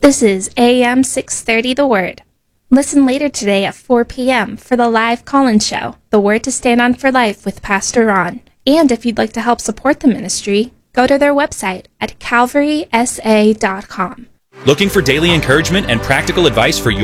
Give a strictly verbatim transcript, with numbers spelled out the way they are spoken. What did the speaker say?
This is A M six thirty The Word. Listen later today at four p.m. for the live call-in show, The Word to Stand On for Life with Pastor Ron. And if you'd like to help support the ministry, go to their website at calvary s a dot com. Looking for daily encouragement and practical advice for your